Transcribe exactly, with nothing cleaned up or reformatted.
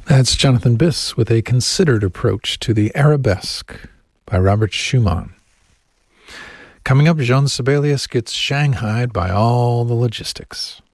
That's Jonathan Biss with A Considered Approach to the Arabesque by Robert Schumann. Coming up, Jean Sibelius gets shanghaied by all the logistics.